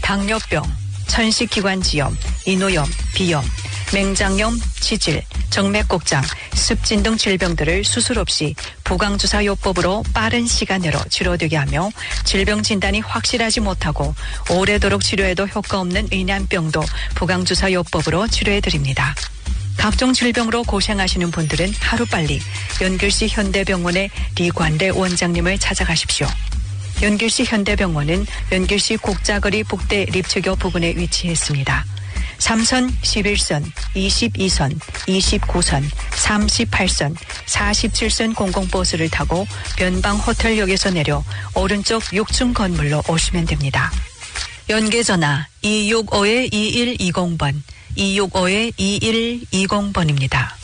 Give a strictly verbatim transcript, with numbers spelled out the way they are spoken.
당뇨병, 천식기관지염, 인후염, 비염, 맹장염, 치질, 정맥곡장, 습진 등 질병들을 수술 없이 보강주사요법으로 빠른 시간 내로 치료되게 하며 질병 진단이 확실하지 못하고 오래도록 치료해도 효과 없는 의난병도 보강주사요법으로 치료해드립니다. 각종 질병으로 고생하시는 분들은 하루빨리 연길시 현대병원의 리관래 원장님을 찾아가십시오. 연길시 현대병원은 연길시 곡자거리 북대 립체교 부근에 위치했습니다. 삼 선, 십일 선, 이십이 선, 이십구 선, 삼십팔 선, 사십칠 선 공공버스를 타고 변방호텔역에서 내려 오른쪽 육 층 건물로 오시면 됩니다. 연계전화 이육오 이일이공 번, 이육오 이일이공 번입니다.